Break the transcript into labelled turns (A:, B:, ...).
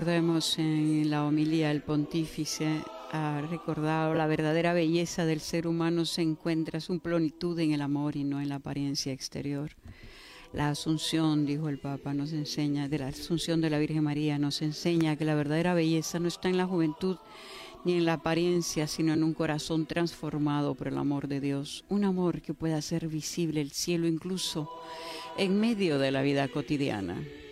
A: Recordemos en la homilía el pontífice ha recordado la verdadera belleza del ser humano se encuentra su plenitud en el amor y no en la apariencia exterior. La Asunción, dijo el Papa, nos enseña, de la Asunción de la Virgen María, nos enseña que la verdadera belleza no está en la juventud ni en la apariencia, sino en un corazón transformado por el amor de Dios. Un amor que pueda hacer visible el cielo incluso en medio de la vida cotidiana.